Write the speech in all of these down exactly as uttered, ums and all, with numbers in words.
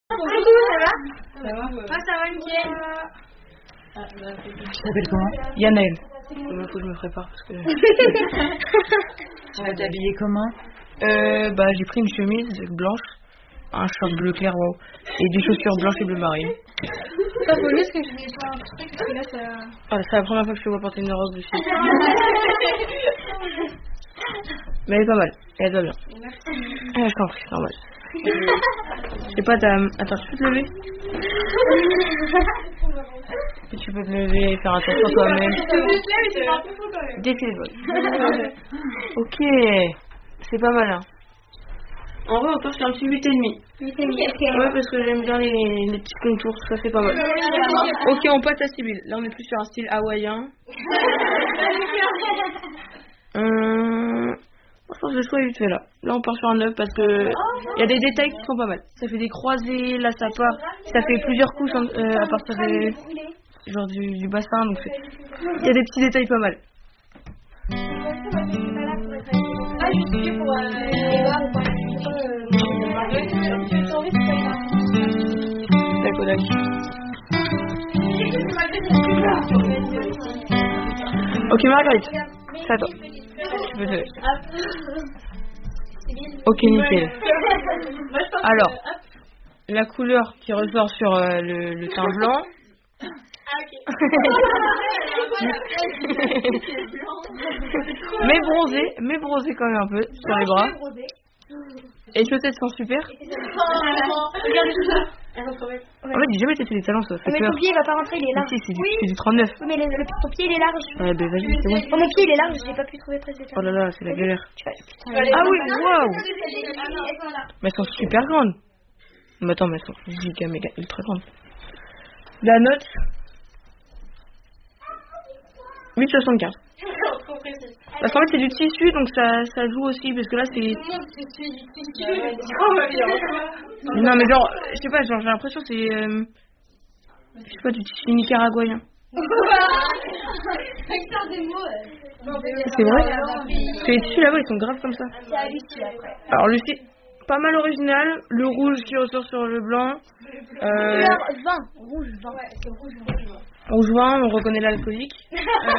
Bonjour, ça va? Ça va? Moi ça va nickel. Tu t'appelles comment? Yannel. Il faut que je me prépare parce que... Tu vas t'habiller comment? Euh, bah j'ai pris une chemise blanche, un short bleu clair, wow, et des chaussures blanches et bleu marine. Ça vaut mieux que je voulais faire un truc parce que là ça... Ah, c'est la première fois que je te vois porter une robe aussi. Mais elle est pas mal, elle va bien. Merci. Ah, je t'en prie, c'est normal. Je sais pas, t'as... Attends, tu peux te lever? Tu peux te lever et faire attention toi-même. Défile de vol. Ok, c'est pas mal, hein. En vrai, encore, c'est un petit huit et demi. huit et demi, ok. Ouais, parce que j'aime bien les, les petits contours, ça c'est pas mal. Ok, on passe à Sibylle. Là, on est plus sur un style hawaïen. Hum... Je pense que le choix est vite fait là. Là, on part sur un neuf parce que il y a des détails qui sont pas mal. Ça fait des croisés, là, ça part. Ça fait plusieurs couches euh, à partir des... genre du, du bassin, donc il y a des petits détails pas mal. Ah, je suis pour euh, les voir ou pas. D'accord, d'accord. Ok, Marguerite, c'est à toi. Tu peux te lever. Ok, nickel. Alors, la couleur qui ressort sur euh, le, le teint blanc. mais bronzé, mais bronzé quand même un peu sur les bras. Et les chaussettes sont super. En fait, j'ai jamais testé les talons, ça fait Mais peur. ton pied il va pas rentrer, il est large. Mais si, c'est du, c'est du trente-neuf. Oui, mais le, le, ton pied il est large. Ouais, ben vas-y, c'est bon. Oh, mon pied il est large, j'ai pas pu trouver presque. Oh là là, c'est la galère. Tu vas, putain, Ah oui, waouh. Mais elles sont super grandes. Mais attends, mais elles sont giga méga ultra grandes. La note huit virgule soixante-quinze. Parce qu'en fait c'est du tissu, donc ça, ça joue aussi, parce que là c'est... Non mais genre, je sais pas, genre j'ai l'impression que c'est... Euh, je sais pas, du tissu nicaraguayen. C'est vrai? Parce que les tissus là-bas ils sont graves comme ça. Alors le style, pas mal original, le rouge qui ressort sur le blanc. Euh, vingt, rouge vingt. Ouais, c'est rouge vingt. Rouge vin, on reconnaît l'alcoolique. Euh...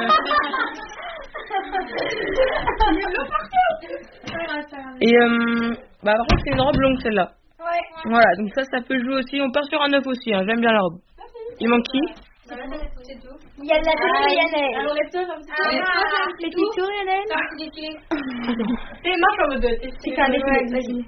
Et euh, bah par contre c'est une robe longue celle-là. Ouais. Voilà, donc ça, ça peut jouer aussi. On part sur un neuf aussi, hein. J'aime bien la robe. Il manque qui? Il y a la petite Yannel. Alors les tours, les petits tours Yannel. Et marche en mode de... C'est un défilé, vas-y.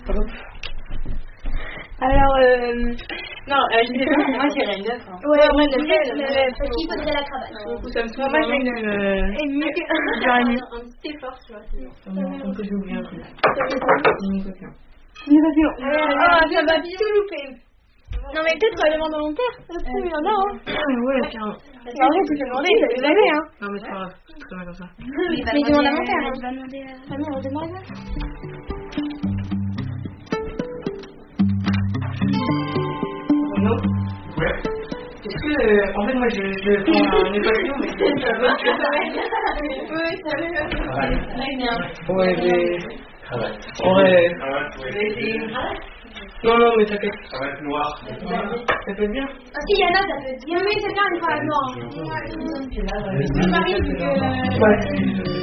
Alors, euh... non, euh, je sais pas, moi j'irais une neuf. Hein. Ouais, moi une neuf, parce qu'il faudrait la cravate. Ça me Moi, moi j'ai une... Euh... Et mieux que... un petit effort, tu vois. On peut jouer un truc. Oh, ça va tout louper. Non mais peut-être qu'on demande volontaire. Il y en a, hein. Ouais, carrément. En vrai, tu peux demander, vous l'avez, hein. Non mais c'est pas grave, c'est très bien comme ça. Mais il demande à mon père, hein. Il va demander à Fanny, on va demander à Non. Ouais. Est-ce que, euh, en fait, moi, je, je prends une équation, mais c'est ça va. Oui, ça va. Très bien. Ouais, mais... Ouais. Non, non, mais t'inquiète. Ça va être noir. Ça peut être bien. Ah si, Yana, ça peut être bien. Oui, c'est bien, une fois noire. Ouais.